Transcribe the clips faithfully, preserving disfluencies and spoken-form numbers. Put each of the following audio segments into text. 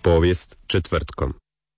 Povijest četvrtkom.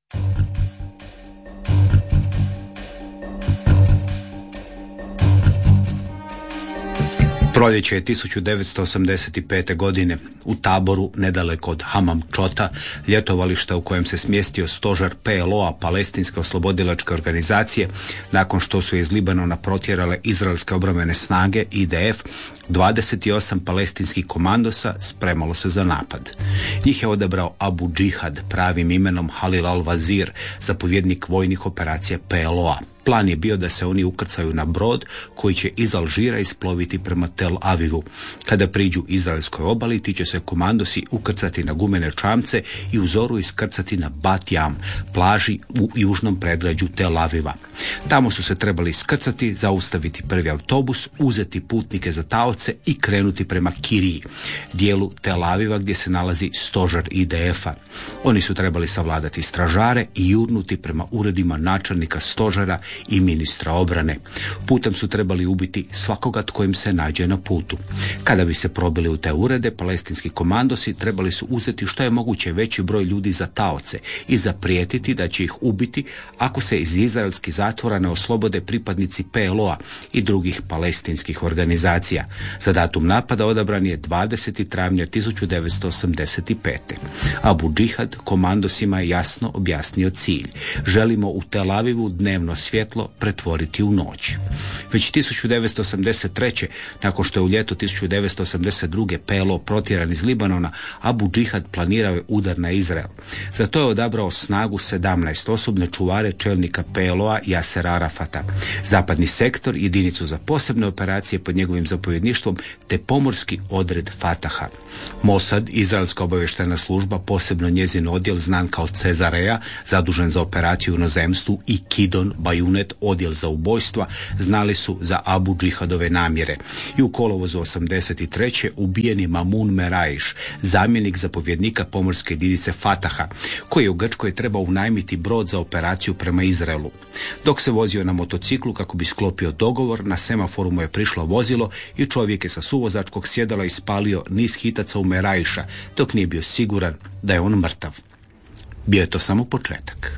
Proljeće je tisuću devetsto osamdeset pete. godine u Taboru, nedaleko od Hamam Čota, ljetovališta u kojem se smjestio stožer P L O-a, Palestinske oslobodilačke organizacije, nakon što su iz Libanona protjerale izraelske obrambene snage I D F, dvadeset osam palestinskih komandosa spremalo se za napad. Njih je odabrao Abu Džihad, pravim imenom Halil al-Wazir, zapovjednik vojnih operacija P L O-a. Plan je bio da se oni ukrcaju na brod koji će iz Alžira isploviti prema Tel Avivu. Kada priđu izraelskoj obali, ti će se komandosi ukrcati na gumene čamce i u zoru iskrcati na Bat Jam, plaži u južnom predgrađu Tel Aviva. Tamo su se trebali iskrcati, zaustaviti prvi autobus, uzeti putnike za taoce i krenuti prema Kiriji, dijelu Tel Aviva gdje se nalazi stožer I D F-a. Oni su trebali savladati stražare i jurnuti prema uredima načelnika stožera i ministra obrane. Putem su trebali ubiti svakoga tko im se nađe na putu. Kada bi se probili u te urede, palestinski komandosi trebali su uzeti što je moguće veći broj ljudi za taoce i zaprijetiti da će ih ubiti ako se iz izraelskih zatvora ne oslobode pripadnici P L O-a i drugih palestinskih organizacija. Za datum napada odabran je dvadesetog travnja tisuću devetsto osamdeset pete. Abu Džihad komandosima je jasno objasnio cilj. Želimo u Tel Avivu dnevno svjetlo pretvoriti u noć. Već tisuću devetsto osamdeset treće. nakon što je u ljeto tisuću devetsto osamdeset druge. P L O protjeran iz Libanona, Abu Džihad planirao je udar na Izrael. Za to je odabrao snagu sedamnaest, osobne čuvare čelnika P L O-a Jasera Arafata, zapadni sektor, jedinicu za posebne operacije pod njegovim zapovjedništvom, te pomorski odred Fataha. Mossad, izraelska obavještajna služba, posebno njezin odjel znan kao Cezareja, zadužen za operaciju u inozemstvu, i Kidon Bajunet, odjel za ubojstva, znali su za Abu Džihadove namjere. I u kolovozu osamdeset treće. ubijeni Mamun Meraiš, zamjenik zapovjednika pomorske jedinice Fataha, koji je u Grčkoj trebao unajmiti brod za operaciju prema Izraelu. Dok se vozio na motociklu kako bi sklopio dogovor, na semaforu mu je prišlo vozilo i čovjek je sa suvozačkog sjedala ispalio niz hitaca u Meraiša, dok nije bio siguran da je on mrtav. Bio je to samo početak.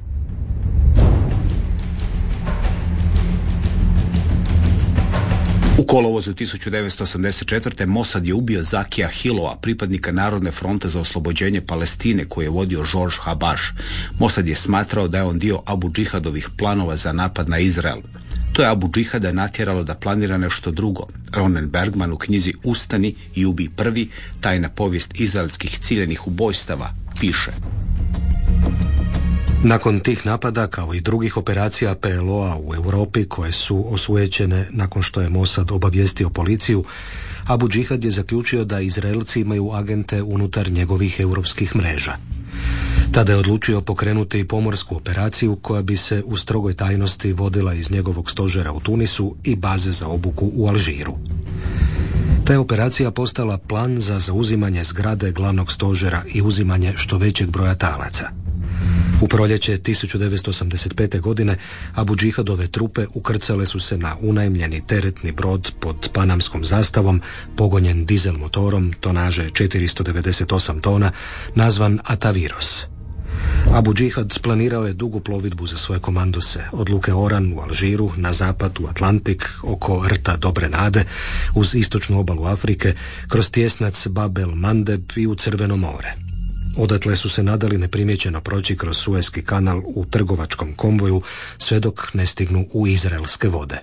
U kolovozu tisuću devetsto osamdeset četvrte. Mossad je ubio Zakija Hiloa, pripadnika Narodne fronte za oslobođenje Palestine, koji je vodio George Habash. Mossad je smatrao da je on dio Abu Džihadovih planova za napad na Izrael. To je Abu Džihada natjeralo da planira nešto drugo. Ronen Bergman u knjizi Ustani i ubij prvi, tajna povijest izraelskih ciljanih ubojstava, piše: Nakon tih napada, kao i drugih operacija P L O-a u Europi koje su osujećene nakon što je Mossad obavijestio policiju, Abu Džihad je zaključio da Izraelci imaju agente unutar njegovih europskih mreža. Tada je odlučio pokrenuti pomorsku operaciju koja bi se u strogoj tajnosti vodila iz njegovog stožera u Tunisu i baze za obuku u Alžiru. Ta je operacija postala plan za zauzimanje zgrade glavnog stožera i uzimanje što većeg broja talaca. U proljeće tisuću devetsto osamdeset pete. godine Abu Džihadove trupe ukrcale su se na unajmljeni teretni brod pod panamskom zastavom, pogonjen dizel motorom tonaže četiristo devedeset osam tona, nazvan Ataviros. Abu Džihad planirao je dugu plovidbu za svoje komandose, od luke Oran u Alžiru na zapad u Atlantik, oko rta Dobre nade, uz istočnu obalu Afrike, kroz tjesnac Bab el Mandeb i u Crveno more. Odatle su se nadali neprimjećeno proći kroz Suezki kanal u trgovačkom konvoju sve dok ne stignu u izraelske vode.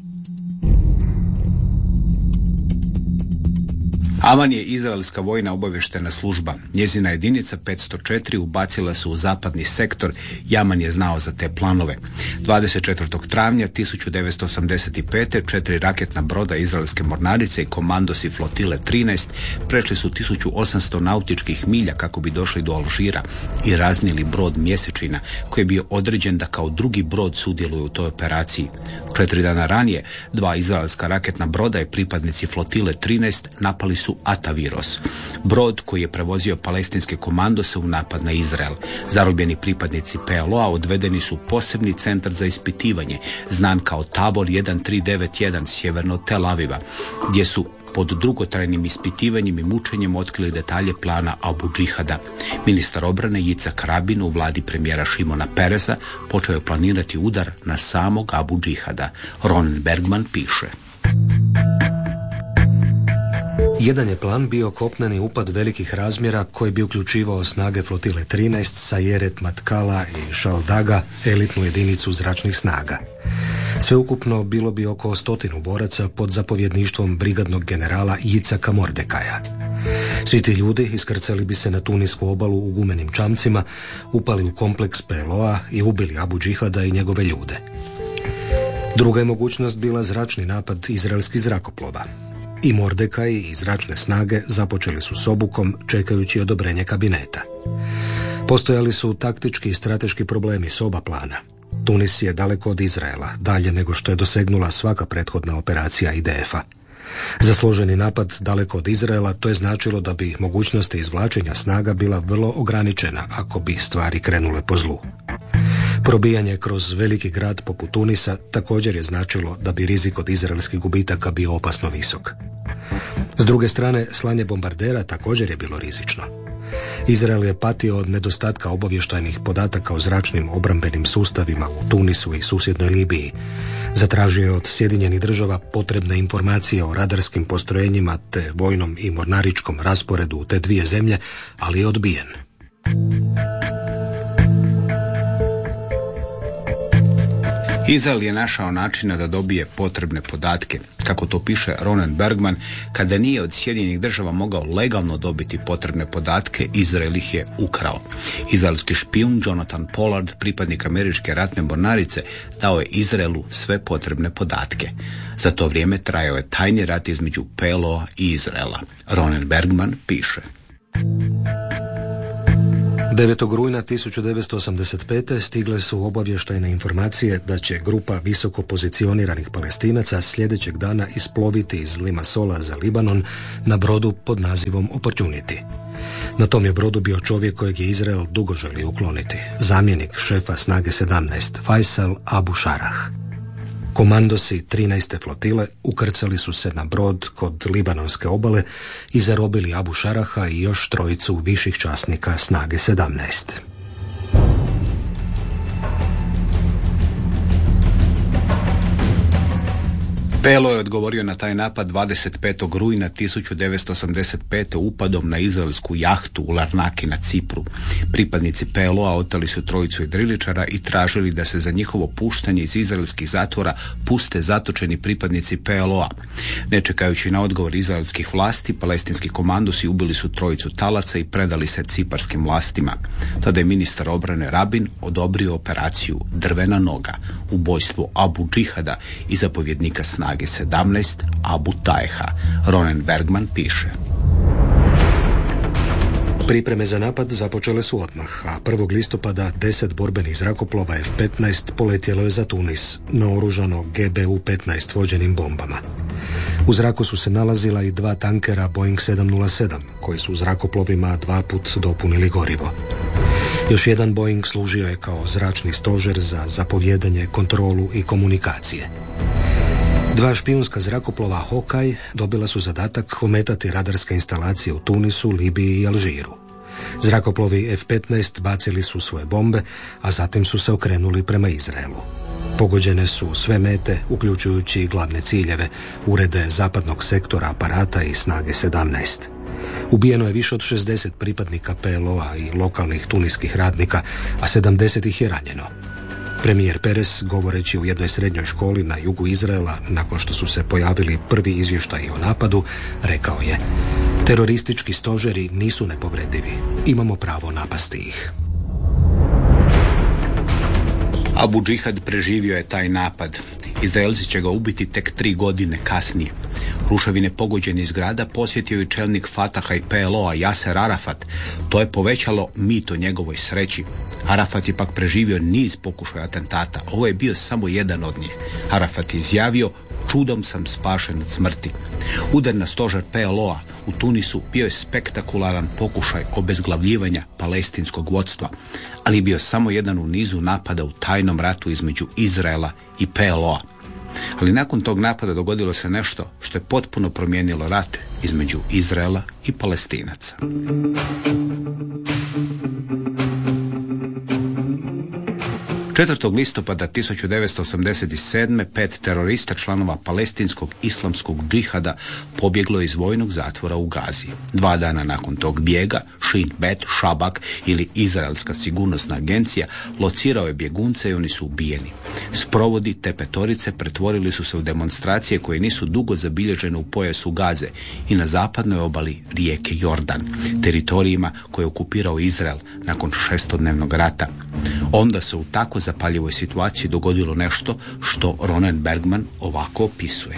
Aman je izraelska vojna obavještajna služba. Njezina jedinica petsto četiri ubacila su u zapadni sektor i Aman je znao za te planove. dvadeset četvrtog travnja tisuću devetsto osamdeset pete. četiri raketna broda izraelske mornarice i komandosi flotile trinaest prešli su tisuću osamsto nautičkih milja kako bi došli do Alžira i raznijeli brod Mjesečina, koji je bio određen da kao drugi brod sudjeluje u toj operaciji. Četiri dana ranije dva izraelska raketna broda i pripadnici flotile trinaest napali su Ataviros, brod koji je prevozio palestinske komandose u napad na Izrael. Zarobljeni pripadnici P L O-a odvedeni su u posebni centar za ispitivanje, znan kao Tabor jedan tri devet jedan sjeverno Tel Aviva, gdje su pod dugotrajnim ispitivanjem i mučenjem otkrili detalje plana Abu Džihada. Ministar obrane Jicak Rabin u vladi premijera Šimona Pereza počeo je planirati udar na samog Abu Džihada. Ronen Bergman piše. Jedan je plan bio kopneni upad velikih razmjera koji bi uključivao snage flotile trinaest, Sayeret Matkala i Šaldaga, elitnu jedinicu zračnih snaga. Sveukupno bilo bi oko stotinu boraca pod zapovjedništvom brigadnog generala Jicaka Mordekaja. Svi ti ljudi iskrcali bi se na tunisku obalu u gumenim čamcima, upali u kompleks P L O-a i ubili Abu Džihada i njegove ljude. Druga je mogućnost bila zračni napad izraelskih zrakoplova. I Mordekaj i zračne snage započeli su s obukom čekajući odobrenje kabineta. Postojali su taktički i strateški problemi s oba plana. Tunis je daleko od Izraela, dalje nego što je dosegnula svaka prethodna operacija I D F-a. Za složeni napad daleko od Izraela to je značilo da bi mogućnosti izvlačenja snaga bila vrlo ograničena ako bi stvari krenule po zlu. Probijanje kroz veliki grad poput Tunisa također je značilo da bi rizik od izraelskih gubitaka bio opasno visok. S druge strane, slanje bombardera također je bilo rizično. Izrael je patio od nedostatka obavještajnih podataka o zračnim obrambenim sustavima u Tunisu i susjednoj Libiji. Zatražio je od Sjedinjenih država potrebne informacije o radarskim postrojenjima te vojnom i mornaričkom rasporedu u te dvije zemlje, ali je odbijen. Izrael je našao načina da dobije potrebne podatke. Kako to piše Ronen Bergman, kada nije od Sjedinjenih država mogao legalno dobiti potrebne podatke, Izrael ih je ukrao. Izraelski špijun Jonathan Pollard, pripadnik američke ratne mornarice, dao je Izraelu sve potrebne podatke. Za to vrijeme trajao je tajni rat između P L O-a i Izraela. Ronen Bergman piše. devetog rujna tisuću devetsto osamdeset pete. stigle su obavještajne informacije da će grupa visoko pozicioniranih Palestinaca sljedećeg dana isploviti iz Limassola za Libanon na brodu pod nazivom Opportunity. Na tom je brodu bio čovjek kojeg je Izrael dugo želio ukloniti, zamjenik šefa snage sedamnaest, Faisal Abu Sharah. Komandosi trinaeste flotile ukrcali su se na brod kod libanonske obale i zarobili Abu Sharaha i još trojicu viših časnika snage sedamnaest. P L O je odgovorio na taj napad dvadeset petog rujna tisuću devetsto osamdeset pete. upadom na izraelsku jahtu u Larnaki na Cipru. Pripadnici P L O-a oteli su trojicu jedriličara i tražili da se za njihovo puštanje iz izraelskih zatvora puste zatočeni pripadnici P L O-a. Ne čekajući na odgovor izraelskih vlasti, palestinski komandosi ubili su trojicu talaca i predali se ciparskim vlastima. Tada je ministar obrane Rabin odobrio operaciju Drvena noga, ubojstvo Abu Džihada i zapovjednika snage sedamnaest Abu Tajeha. Ronen Bergman piše. Pripreme za napad započele su odmah, a prvog listopada deset borbenih zrakoplova F petnaest poletjelo je za Tunis, naoružano G B U petnaest vođenim bombama. U zraku su se nalazila i dva tankera Boeing sedam nula sedam, koji su zrakoplovima dva put dopunili gorivo. Još jedan Boeing služio je kao zračni stožer za zapovjedanje, kontrolu i komunikacije. Dva špijunska zrakoplova Hawkeye dobila su zadatak ometati radarske instalacije u Tunisu, Libiji i Alžiru. Zrakoplovi F petnaest bacili su svoje bombe, a zatim su se okrenuli prema Izraelu. Pogođene su sve mete, uključujući i glavne ciljeve, urede zapadnog sektora aparata i snage sedamnaest. Ubijeno je više od šezdeset pripadnika P L O-a i lokalnih tuniskih radnika, a sedamdeset ih je ranjeno. Premijer Peres, govoreći u jednoj srednjoj školi na jugu Izraela, nakon što su se pojavili prvi izvještaji o napadu, rekao je: teroristički stožeri nisu nepovredivi. Imamo pravo napasti ih. Abu Džihad preživio je taj napad. Izraelci će ga ubiti tek tri godine kasnije. Ruševine pogođenih zgrada posjetio je čelnik Fataha i P L O-a Jaser Arafat. To je povećalo mit o njegovoj sreći. Arafat je pak preživio niz pokušaja atentata. Ovo je bio samo jedan od njih. Arafat je izjavio: čudom sam spašen od smrti. Udar na stožer P L O-a u Tunisu bio je spektakularan pokušaj obezglavljivanja palestinskog vodstva, ali je bio samo jedan u nizu napada u tajnom ratu između Izraela i P L O-a. Ali nakon tog napada dogodilo se nešto što je potpuno promijenilo rat između Izraela i Palestinaca. četvrtog listopada tisuću devetsto osamdeset sedme pet terorista članova palestinskog islamskog džihada pobjeglo iz vojnog zatvora u Gazi. Dva dana nakon tog bijega Shin Bet Shabak ili Izraelska sigurnosna agencija locirao je bjegunce i oni su ubijeni. Sprovodi te petorice pretvorili su se u demonstracije koje nisu dugo zabilježene u pojasu Gaze i na zapadnoj obali rijeke Jordan, teritorijima koje je okupirao Izrael nakon šestodnevnog rata. Onda se u tako zapaljivoj situaciji dogodilo nešto što Ronen Bergman ovako opisuje.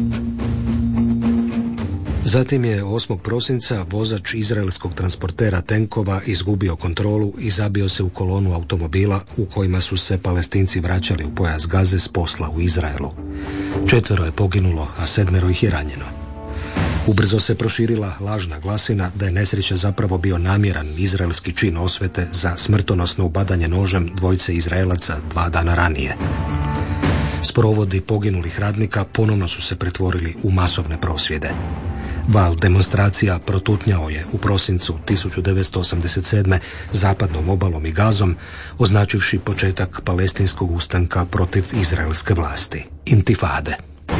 Zatim je osmog prosinca vozač izraelskog transportera tenkova izgubio kontrolu i zabio se u kolonu automobila u kojima su se Palestinci vraćali u pojas Gaze s posla u Izraelu. Četvero je poginulo, a sedmero ih je ranjeno. Ubrzo se proširila lažna glasina da je nesreća zapravo bio namjeran izraelski čin osvete za smrtonosno ubadanje nožem dvojice Izraelaca dva dana ranije. Sprovodi poginulih radnika ponovno su se pretvorili u masovne prosvjede. Val demonstracija protutnjao je u prosincu tisuću devetsto osamdeset sedme zapadnom obalom i Gazom, označivši početak palestinskog ustanka protiv izraelske vlasti, intifade.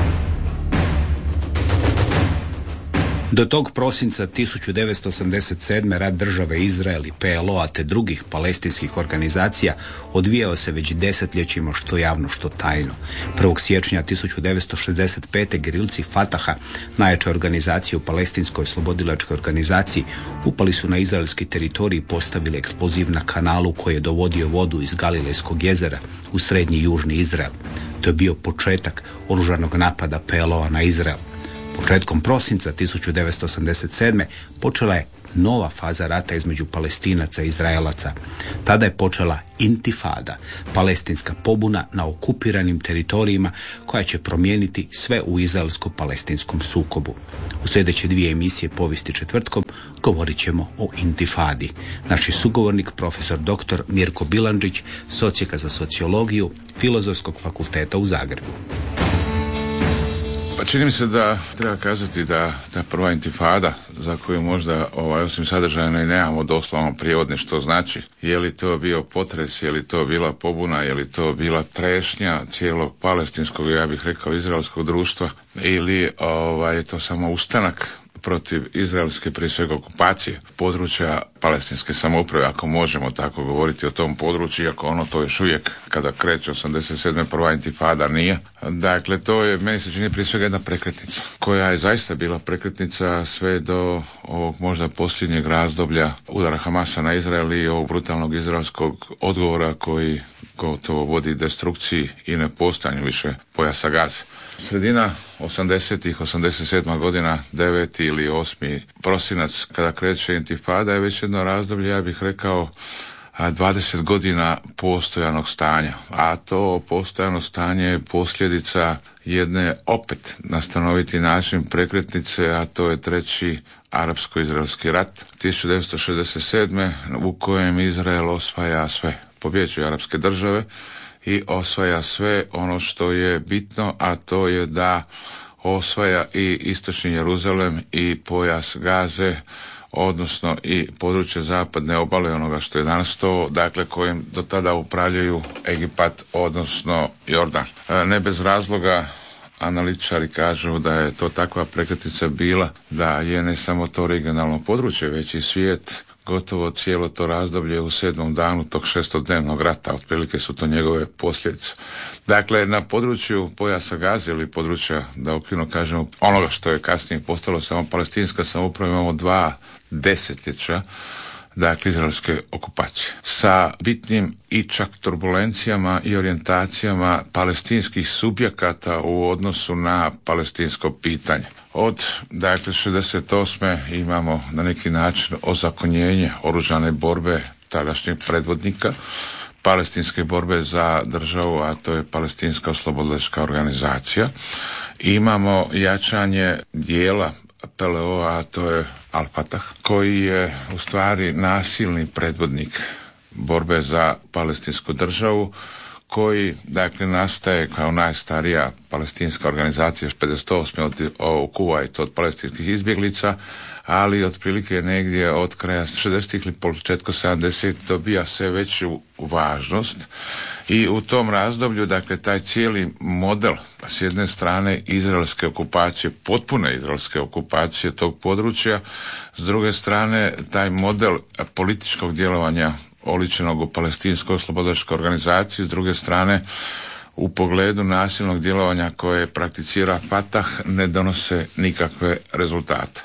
Do tog prosinca tisuću devetsto osamdeset sedme rad države Izrael i P L O-a te drugih palestinskih organizacija odvijao se već desetljećima što javno što tajno. prvog siječnja tisuću devetsto šezdeset pete gerilci Fataha, najjače organizacije u palestinskoj oslobodilačkoj organizaciji, upali su na izraelski teritorij i postavili eksploziv na kanalu koji je dovodio vodu iz Galilejskog jezera u srednji i južni Izrael. To je bio početak oružanog napada P L O-a na Izrael. Početkom prosinca tisuću devetsto osamdeset sedme počela je nova faza rata između Palestinaca i Izraelaca. Tada je počela intifada, palestinska pobuna na okupiranim teritorijima koja će promijeniti sve u izraelsko-palestinskom sukobu. U sljedeće dvije emisije Povijesti četvrtkom govorit ćemo o intifadi. Naš je sugovornik profesor doktor Mirko Bilandžić, socijeka za sociologiju Filozofskog fakulteta u Zagrebu. Pa čini mi se da treba kazati da ta prva intifada, za koju možda ovaj, osim sadržajno i nemamo doslovno prijevodne što znači, je li to bio potres, je li to bila pobuna, je li to bila trešnja cijelog palestinskog, ja bih rekao izraelskog društva, ili ovaj, je to samo ustanak protiv izraelske, prije svega okupacije područja palestinske samouprave, ako možemo tako govoriti o tom području, iako ono to još uvijek kada kreće osamdeset sedme prva intifada nije. Dakle, to je, meni se čini prije svega jedna prekretnica, koja je zaista bila prekretnica sve do ovog možda posljednjeg razdoblja udara Hamasa na Izrael i ovog brutalnog izraelskog odgovora koji gotovo vodi destrukciji i nepostojanju više pojasa Gaze. Sredina osamdesetih, osamdeset sedma godina, deveti ili osmi prosinac, kada kreće intifada, je već jedno razdoblje, ja bih rekao, dvadeset godina postojanog stanja. A to postojano stanje je posljedica jedne opet na stanoviti način prekretnice, a to je treći arapsko-izraelski rat tisuću devetsto šezdeset sedme u kojem Izrael osvaja sve, pobjeđuje arapske države i osvaja sve ono što je bitno, a to je da osvaja i istočni Jeruzalem i pojas Gaze, odnosno i područje zapadne obale, onoga što je danas to, dakle kojim do tada upravljaju Egipat, odnosno Jordan. Ne bez razloga analitičari kažu da je to takva prekretnica bila, da je ne samo to regionalno područje, već i svijet, gotovo cijelo to razdoblje u sedmom danu tog šestodnevnog rata, otprilike su to njegove posljedice. Dakle, na području pojasa Gaze ili područja, da okvirno kažemo, onoga što je kasnije postalo samo palestinska samouprava, imamo dva desetljeća, dakle, izraelske okupacije, sa bitnim i čak turbulencijama i orijentacijama palestinskih subjekata u odnosu na palestinsko pitanje. Od, dakle, šezdeset osme imamo na neki način ozakonjenje oružane borbe tadašnjeg predvodnika palestinske borbe za državu, a to je Palestinska oslobodilačka organizacija. Imamo jačanje dijela P L O-a, a to je Al-Fatah, koji je u stvari nasilni predvodnik borbe za palestinsku državu, koji dakle nastaje kao najstarija palestinska organizacija pedeset osme od, u Kuvajtu od palestinskih izbjeglica, ali otprilike negdje od kraja šezdesetih ili početka sedamdesetih dobija sve veću važnost i u tom razdoblju dakle taj cijeli model s jedne strane izraelske okupacije, potpune izraelske okupacije tog područja, s druge strane taj model političkog djelovanja oličenog u palestinskoj oslobodilačkoj organizaciji, s druge strane u pogledu nasilnog djelovanja koje prakticira Fatah ne donose nikakve rezultate.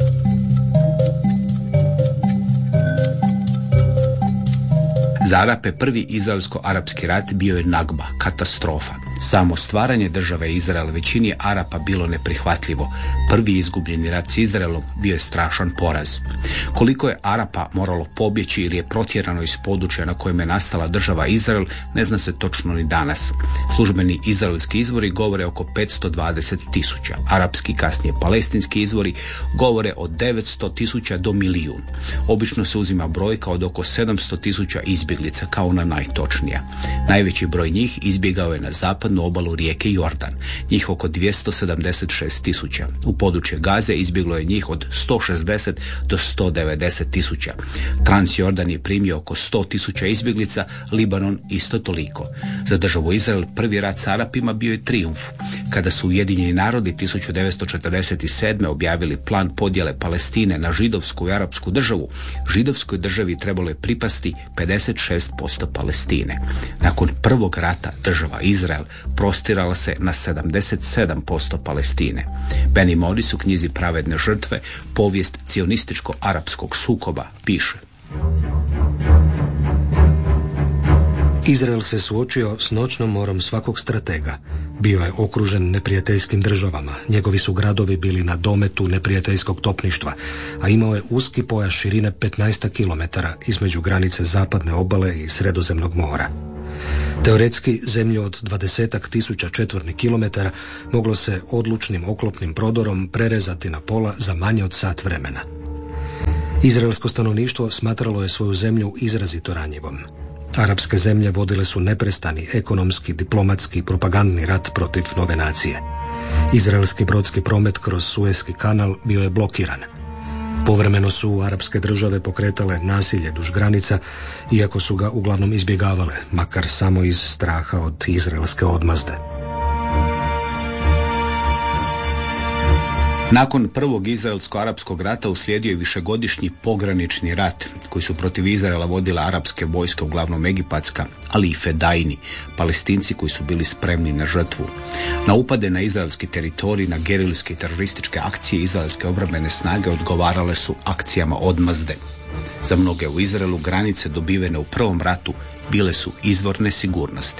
Za Arape prvi izraelsko-arapski rat bio je Nagba, katastrofa. Samo stvaranje države Izrael većini Arapa bilo neprihvatljivo. Prvi izgubljeni rat s Izraelom bio je strašan poraz. Koliko je Arapa moralo pobjeći ili je protjerano iz područja na kojem je nastala država Izrael, ne zna se točno ni danas. Službeni izraelski izvori govore oko petsto dvadeset tisuća. Arapski, kasnije palestinski izvori govore od devetsto tisuća do milijun. Obično se uzima brojka od oko sedamsto tisuća izbjeglica kao ona najtočnija. Najveći broj njih izbjegao je na zapadnu obalu rijeke Jordan, njih oko dvjesto sedamdeset šest tisuća. U područje Gaze izbjeglo je njih od sto šezdeset do sto devedeset tisuća. Transjordan je primio oko sto tisuća izbjeglica, Libanon isto toliko. Za državu Izrael prvi rat s Arapima bio je trijumf. Kada su Ujedinjeni narodi tisuću devetsto četrdeset sedme objavili plan podjele Palestine na židovsku i arapsku državu, židovskoj državi trebalo je pripasti pedeset šest posto Palestine. Nakon prvog rata država Izrael prostirala se na sedamdeset sedam posto Palestine. Benny Morris u knjizi Pravedne žrtve, povijest cionističko-arapskog sukoba, piše: Izrael se suočio s noćnom morom svakog stratega. Bio je okružen neprijateljskim državama, njegovi su gradovi bili na dometu neprijateljskog topništva, a imao je uski pojas širine petnaest kilometara između granice zapadne obale i Sredozemnog mora. Teoretski zemlju od dvadesetak tisuća četvornih kilometara moglo se odlučnim oklopnim prodorom prerezati na pola za manje od sat vremena. Izraelsko stanovništvo smatralo je svoju zemlju izrazito ranjivom. Arapske zemlje vodile su neprestani ekonomski, diplomatski i propagandni rat protiv nove nacije. Izraelski brodski promet kroz Suezki kanal bio je blokiran. Povremeno su arapske države pokretale nasilje duž granica, iako su ga uglavnom izbjegavale, makar samo iz straha od izraelske odmazde. Nakon prvog izraelsko-arapskog rata uslijedio je višegodišnji pogranični rat koji su protiv Izraela vodile arapske vojske, uglavnom egipatska, ali i fedajni, Palestinci koji su bili spremni na žrtvu. Na upade na izraelski teritorij, na gerilske i terorističke akcije izraelske obrambene snage odgovarale su akcijama odmazde. Za mnoge u Izraelu granice dobivene u prvom ratu bile su izvor nesigurnosti.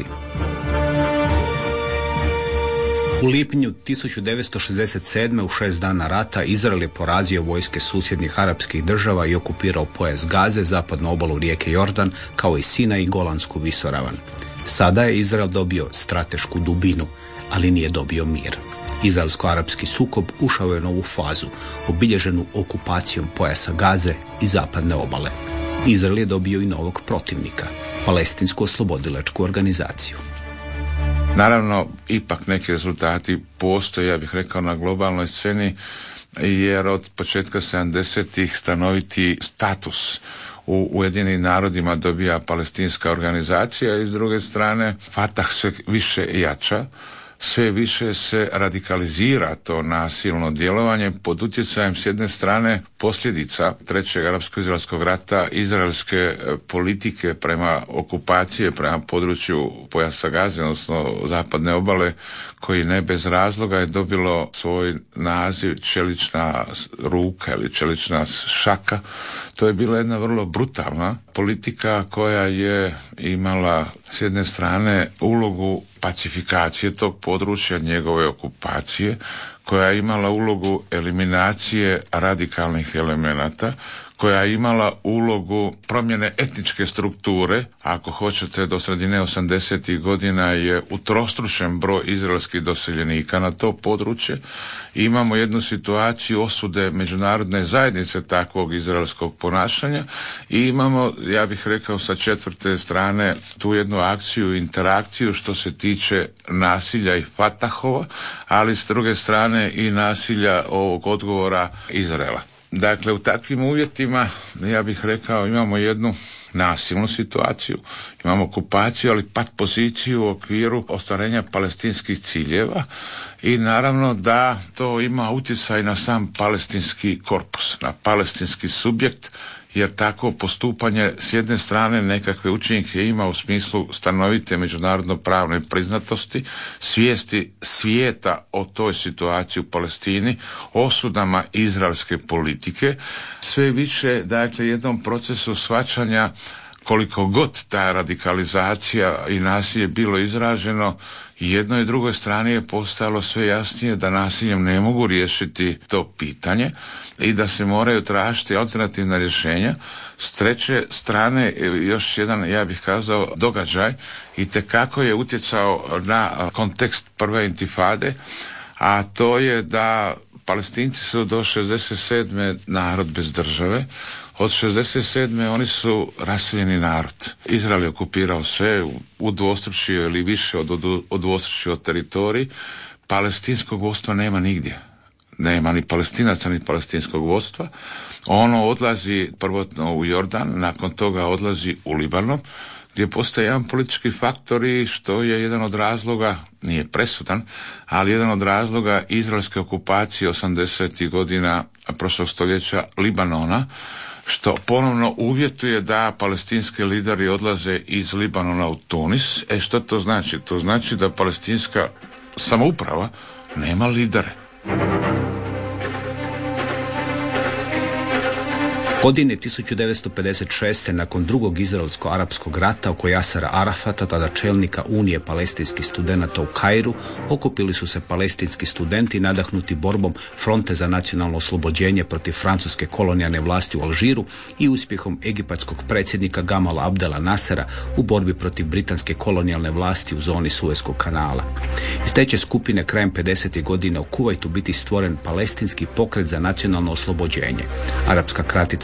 U lipnju tisuću devetsto šezdeset sedme u šest dana rata Izrael je porazio vojske susjednih arapskih država i okupirao pojas Gaze, zapadnu obalu rijeke Jordan, kao i Sinaj i Golansku visoravan. Sada je Izrael dobio stratešku dubinu, ali nije dobio mir. Izraelsko-arapski sukob ušao je u novu fazu, obilježenu okupacijom pojasa Gaze i zapadne obale. Izrael je dobio i novog protivnika, Palestinsku oslobodilačku organizaciju. Naravno, ipak neki rezultati postoje, ja bih rekao, na globalnoj sceni, jer od početka sedamdesetih stanoviti status u Ujedinjenim narodima dobija palestinska organizacija i s druge strane Fatah sve više jača, sve više se radikalizira to nasilno djelovanje pod utjecajem s jedne strane posljedica trećeg arapsko-izraelskog rata, izraelske politike prema okupacije, prema području pojasa Gaze, odnosno zapadne obale, koji ne bez razloga je dobilo svoj naziv čelična ruka ili čelična šaka. To je bila jedna vrlo brutalna politika koja je imala s jedne strane ulogu pacifikacije tog područja, njegove okupacije, koja je imala ulogu eliminacije radikalnih elemenata koja je imala ulogu promjene etničke strukture. Ako hoćete, do sredine osamdesetih godina je utrostručen broj izraelskih doseljenika na to područje. Imamo jednu situaciju osude međunarodne zajednice takvog izraelskog ponašanja i imamo, ja bih rekao, sa četvrte strane tu jednu akciju, interakciju što se tiče nasilja i Fatahova, ali s druge strane i nasilja ovog odgovora Izraela. Dakle, u takvim uvjetima, ja bih rekao, imamo jednu nasilnu situaciju, imamo okupaciju, ali pat poziciju u okviru ostvarenja palestinskih ciljeva i naravno da to ima utjecaj na sam palestinski korpus, na palestinski subjekt, jer tako postupanje s jedne strane nekakve učinke ima u smislu stanovite međunarodno pravne priznatosti, svijesti svijeta o toj situaciji u Palestini, osudama izraelske politike, sve više, dakle, jednom procesu shvaćanja koliko god ta radikalizacija i nasilje bilo izraženo, jednoj i drugoj strani je postalo sve jasnije da nasiljem ne mogu riješiti to pitanje i da se moraju tražiti alternativna rješenja. S treće strane, još jedan, ja bih kazao, događaj i tekako je utjecao na kontekst prve intifade, a to je da Palestinci su do šezdeset sedme narod bez države. Od šezdeset sedme oni su raseljeni narod. Izrael je okupirao sve, udvostručio ili više od udvostručio teritorij. Palestinskog vodstva nema nigdje. Nema ni Palestinaca, ni palestinskog vodstva. Ono odlazi prvotno u Jordan, nakon toga odlazi u Libanon, gdje postoje jedan politički faktor i što je jedan od razloga, nije presudan, ali jedan od razloga izraelske okupacije osamdesetih godina prošlog stoljeća Libanona, što ponovno uvjetuje da palestinski lideri odlaze iz Libanona u Tunis. E što to znači? To znači da palestinska samouprava nema lidere. Godine tisuću devetsto pedeset šeste. nakon drugog izraelsko-arapskog rata oko Jasera Arafata, tada čelnika Unije palestinskih studenata u Kairu, okupili su se palestinski studenti nadahnuti borbom Fronte za nacionalno oslobođenje protiv francuske kolonijalne vlasti u Alžiru i uspjehom egipatskog predsjednika Gamala Abdela Nasera u borbi protiv britanske kolonijalne vlasti u zoni Suezkog kanala. Iz te će skupine krajem pedesetih godina u Kuvajtu biti stvoren palestinski pokret za nacionalno oslobođenje. Arapska kratica